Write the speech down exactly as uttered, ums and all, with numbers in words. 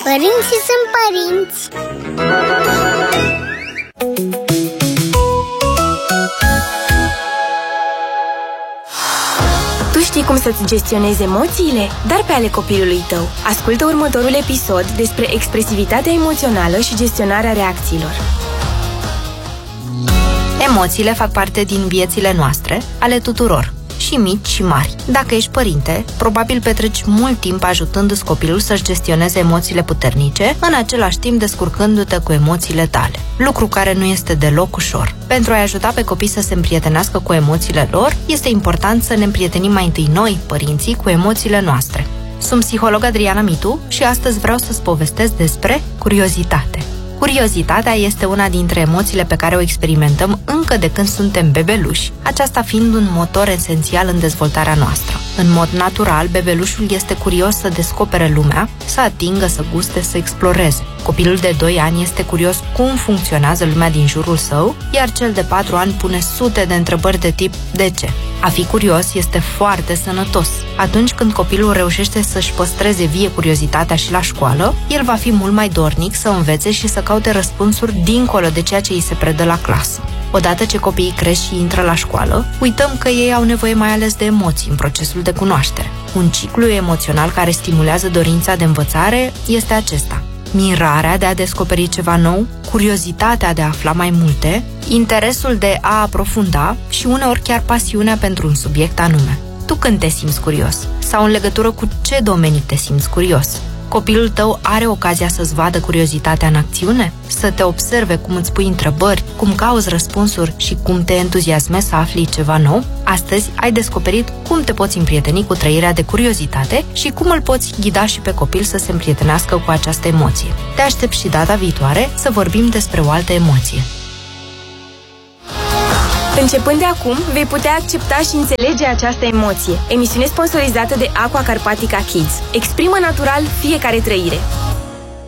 Părinții sunt părinți. Tu știi cum să-ți gestionezi emoțiile, dar pe ale copilului tău. Ascultă următorul episod despre expresivitatea emoțională și gestionarea reacțiilor. Emoțiile fac parte din viețile noastre, ale tuturor, și mici și mari. Dacă ești părinte, probabil petreci mult timp ajutându-ți copilul să-și gestioneze emoțiile puternice, în același timp descurcându-te cu emoțiile tale. Lucru care nu este deloc ușor. Pentru a-i ajuta pe copii să se împrietenească cu emoțiile lor, este important să ne împrietenim mai întâi noi, părinții, cu emoțiile noastre. Sunt psiholog Adriana Mitu și astăzi vreau să-ți povestesc despre curiozitate. Curiozitatea este una dintre emoțiile pe care o experimentăm încă de când suntem bebeluși, aceasta fiind un motor esențial în dezvoltarea noastră. În mod natural, bebelușul este curios să descopere lumea, să atingă, să guste, să exploreze. Copilul de doi ani este curios cum funcționează lumea din jurul său, iar cel de patru ani pune sute de întrebări de tip de ce. A fi curios este foarte sănătos. Atunci când copilul reușește să-și păstreze vie curiozitatea și la școală, el va fi mult mai dornic să învețe și să caute răspunsuri dincolo de ceea ce îi se predă la clasă. Odată ce copiii cresc și intră la școală, uităm că ei au nevoie mai ales de emoții în procesul de cunoaștere. Un ciclu emoțional care stimulează dorința de învățare este acesta: mirarea de a descoperi ceva nou, curiozitatea de a afla mai multe, interesul de a aprofunda și uneori chiar pasiunea pentru un subiect anume. Tu când te simți curios? Sau în legătură cu ce domenii te simți curios? Copilul tău are ocazia să-ți vadă curiozitatea în acțiune? Să te observe cum îți pui întrebări, cum cauți răspunsuri și cum te entuziasmezi să afli ceva nou? Astăzi ai descoperit cum te poți împrieteni cu trăirea de curiozitate și cum îl poți ghida și pe copil să se împrietenească cu această emoție. Te aștept și data viitoare să vorbim despre o altă emoție. Începând de acum, vei putea accepta și înțelege această emoție. Emisiune sponsorizată de Aqua Carpatica Kids. Exprimă natural fiecare trăire.